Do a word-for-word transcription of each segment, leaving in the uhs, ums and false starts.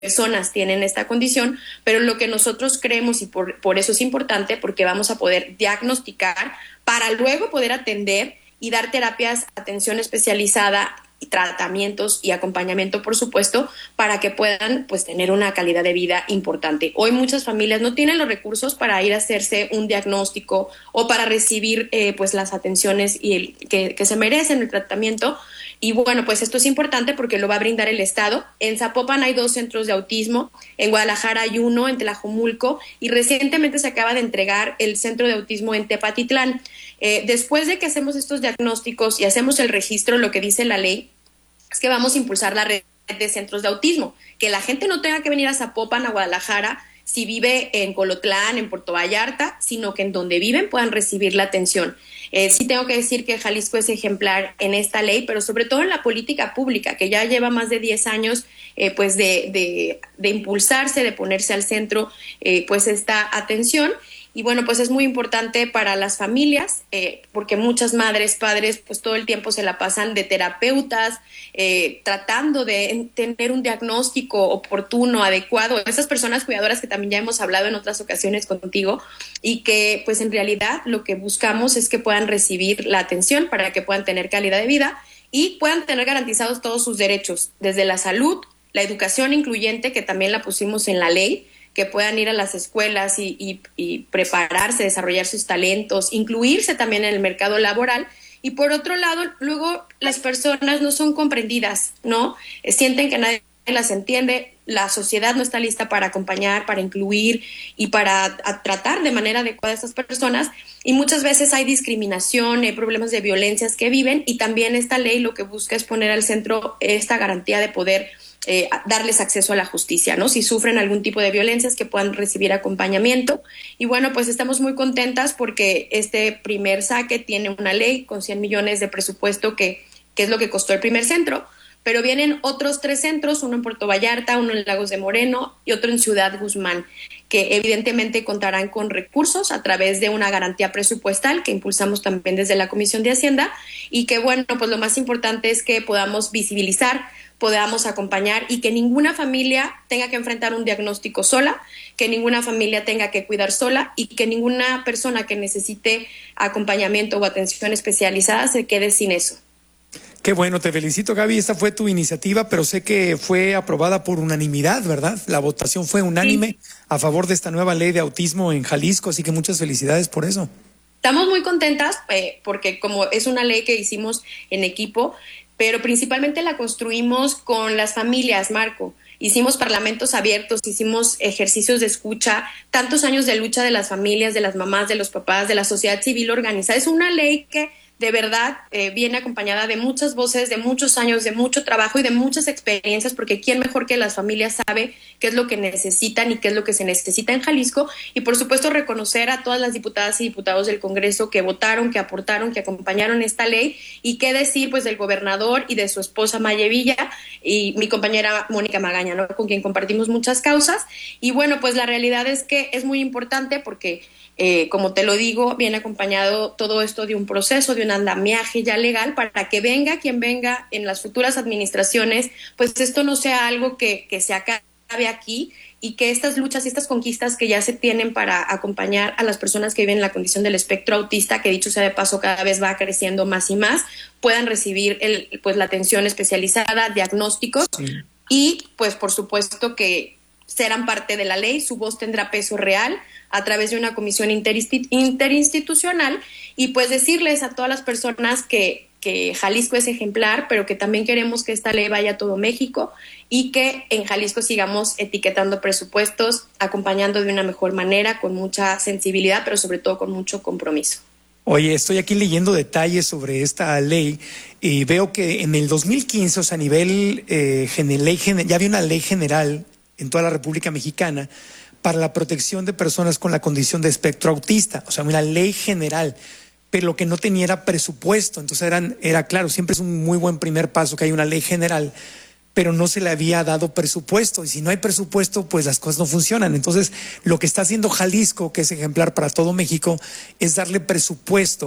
personas tienen esta condición, pero lo que nosotros creemos, y por, por eso es importante, porque vamos a poder diagnosticar para luego poder atender y dar terapias, atención especializada, y tratamientos y acompañamiento, por supuesto, para que puedan pues tener una calidad de vida importante. Hoy muchas familias no tienen los recursos para ir a hacerse un diagnóstico o para recibir eh, pues las atenciones y el, que, que se merecen, el tratamiento. Y bueno, pues esto es importante porque lo va a brindar el Estado. En Zapopan hay dos centros de autismo, en Guadalajara hay uno, en Tlajomulco, y recientemente se acaba de entregar el centro de autismo en Tepatitlán. Eh, después de que hacemos estos diagnósticos y hacemos el registro, lo que dice la ley es que vamos a impulsar la red de centros de autismo, que la gente no tenga que venir a Zapopan, a Guadalajara, si vive en Colotlán, en Puerto Vallarta, sino que en donde viven puedan recibir la atención. Eh, sí tengo que decir que Jalisco es ejemplar en esta ley, pero sobre todo en la política pública, que ya lleva más de diez años eh, pues de, de, de impulsarse, de ponerse al centro eh, pues esta atención. Y bueno, pues es muy importante para las familias, eh, porque muchas madres, padres, pues todo el tiempo se la pasan de terapeutas, eh, tratando de tener un diagnóstico oportuno, adecuado. Esas personas cuidadoras que también ya hemos hablado en otras ocasiones contigo y que pues en realidad lo que buscamos es que puedan recibir la atención para que puedan tener calidad de vida y puedan tener garantizados todos sus derechos, desde la salud, la educación incluyente, que también la pusimos en la ley, que puedan ir a las escuelas y, y, y prepararse, desarrollar sus talentos, incluirse también en el mercado laboral. Y por otro lado, luego las personas no son comprendidas, ¿no? Eh, sienten que nadie las entiende, la sociedad no está lista para acompañar, para incluir y para a, tratar de manera adecuada a estas personas. Y muchas veces hay discriminación, hay problemas de violencias que viven, y también esta ley lo que busca es poner al centro esta garantía de poder Eh, darles acceso a la justicia, ¿no? Si sufren algún tipo de violencias, que puedan recibir acompañamiento. Y bueno, pues estamos muy contentas porque este primer saque tiene una ley con cien millones de presupuesto, que, que es lo que costó el primer centro, pero vienen otros tres centros, uno en Puerto Vallarta, uno en Lagos de Moreno y otro en Ciudad Guzmán, que evidentemente contarán con recursos a través de una garantía presupuestal que impulsamos también desde la Comisión de Hacienda, y que bueno, pues lo más importante es que podamos visibilizar, podamos acompañar y que ninguna familia tenga que enfrentar un diagnóstico sola, que ninguna familia tenga que cuidar sola y que ninguna persona que necesite acompañamiento o atención especializada se quede sin eso. Qué bueno, te felicito, Gaby. Esta fue tu iniciativa, pero sé que fue aprobada por unanimidad, ¿verdad? La votación fue unánime sí. a favor de esta nueva ley de autismo en Jalisco, así que muchas felicidades por eso. Estamos muy contentas eh, porque como es una ley que hicimos en equipo, pero principalmente la construimos con las familias, Marco. Hicimos parlamentos abiertos, hicimos ejercicios de escucha, tantos años de lucha de las familias, de las mamás, de los papás, de la sociedad civil organizada. Es una ley que de verdad eh, viene acompañada de muchas voces, de muchos años, de mucho trabajo y de muchas experiencias, porque quién mejor que las familias sabe qué es lo que necesitan y qué es lo que se necesita en Jalisco. Y por supuesto reconocer a todas las diputadas y diputados del Congreso que votaron, que aportaron, que acompañaron esta ley, y qué decir pues del gobernador y de su esposa Maye Villa y mi compañera Mónica Magaña, ¿no? Con quien compartimos muchas causas. Y bueno, pues la realidad es que es muy importante porque Eh, como te lo digo, viene acompañado todo esto de un proceso, de un andamiaje ya legal, para que venga quien venga en las futuras administraciones, pues esto no sea algo que, que se acabe aquí, y que estas luchas y estas conquistas que ya se tienen para acompañar a las personas que viven en la condición del espectro autista, que dicho sea de paso cada vez va creciendo más y más, puedan recibir el, pues la atención especializada, diagnósticos sí. y pues por supuesto que serán parte de la ley, su voz tendrá peso real a través de una comisión interinstitucional, y pues decirles a todas las personas que, que Jalisco es ejemplar, pero que también queremos que esta ley vaya a todo México y que en Jalisco sigamos etiquetando presupuestos, acompañando de una mejor manera, con mucha sensibilidad, pero sobre todo con mucho compromiso. Oye, estoy aquí leyendo detalles sobre esta ley y veo que en el dos mil quince, o sea, a nivel eh, ley, ya había una ley general en toda la República Mexicana para la protección de personas con la condición de espectro autista, o sea, una ley general, pero lo que no tenía era presupuesto. Entonces eran, era claro, siempre es un muy buen primer paso que hay una ley general, pero no se le había dado presupuesto, y si no hay presupuesto, pues las cosas no funcionan. Entonces, lo que está haciendo Jalisco, que es ejemplar para todo México, es darle presupuesto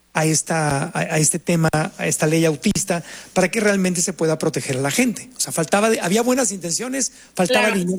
a, esta, a, a este tema, a esta ley autista, para que realmente se pueda proteger a la gente. O sea, faltaba, de, había buenas intenciones, faltaba claro. dinero